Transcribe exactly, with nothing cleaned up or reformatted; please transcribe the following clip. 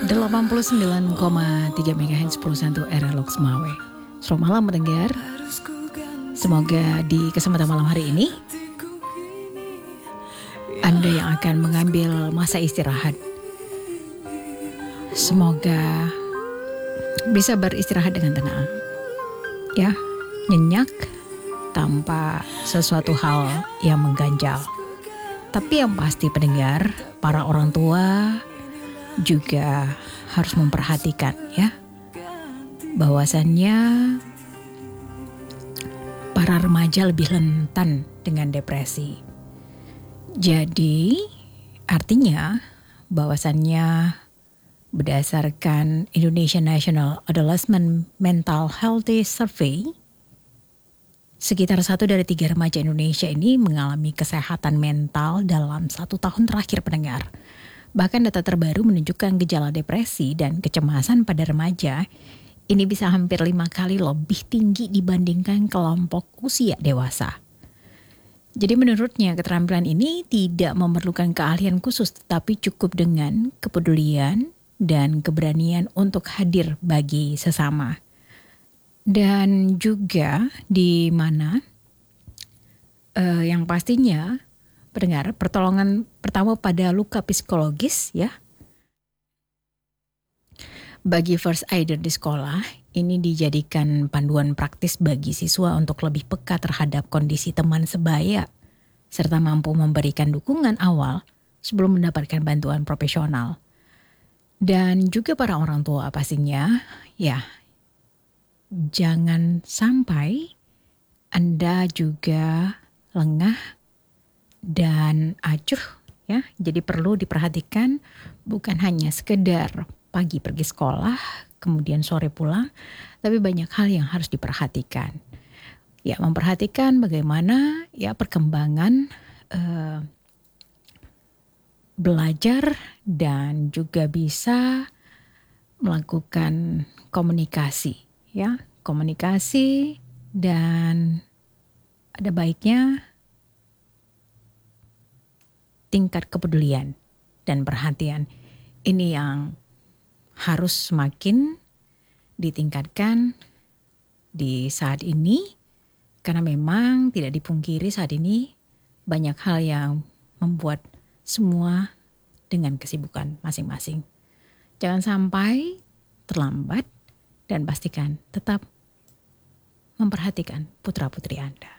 delapan puluh sembilan koma tiga megahertz satu R L Lux Mawe. Selamat malam mendengar. Semoga di kesempatan malam hari ini Anda yang akan mengambil masa istirahat, semoga bisa beristirahat dengan tenang, ya, nyenyak tanpa sesuatu hal yang mengganjal. Tapi yang pasti pendengar, para orang tua juga harus memperhatikan, ya, bahwasannya para remaja lebih rentan dengan depresi. Jadi artinya bahwasannya berdasarkan Indonesia National Adolescent Mental Health Survey, sekitar satu dari tiga remaja Indonesia ini mengalami kesehatan mental dalam satu tahun terakhir pendengar. Bahkan data terbaru menunjukkan gejala depresi dan kecemasan pada remaja ini bisa hampir lima kali lebih tinggi dibandingkan kelompok usia dewasa. Jadi menurutnya keterampilan ini tidak memerlukan keahlian khusus, tetapi cukup dengan kepedulian dan keberanian untuk hadir bagi sesama. Dan juga di mana uh, yang pastinya pendengar, pertolongan pertama pada luka psikologis, ya, bagi first aider di sekolah ini dijadikan panduan praktis bagi siswa untuk lebih peka terhadap kondisi teman sebaya serta mampu memberikan dukungan awal sebelum mendapatkan bantuan profesional. Dan juga para orang tua pastinya, ya, jangan sampai Anda juga lengah dan acuh, ya. Jadi perlu diperhatikan, bukan hanya sekedar pagi pergi sekolah, kemudian sore pulang, tapi banyak hal yang harus diperhatikan. Ya, memperhatikan bagaimana ya perkembangan eh, belajar dan juga bisa melakukan komunikasi, ya, komunikasi dan ada baiknya tingkat kepedulian dan perhatian ini yang harus semakin ditingkatkan di saat ini, karena memang tidak dipungkiri saat ini banyak hal yang membuat semua dengan kesibukan masing-masing. Jangan sampai terlambat dan pastikan tetap memperhatikan putra-putri Anda.